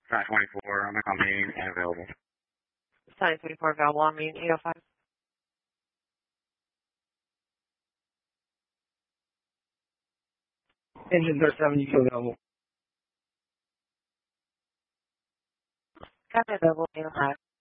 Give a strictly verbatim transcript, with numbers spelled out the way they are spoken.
Sign twenty-four, I'm on main and available. Sign twenty-four available on main eight oh five. Engine thirty-seven, you can available. Got available eight oh five.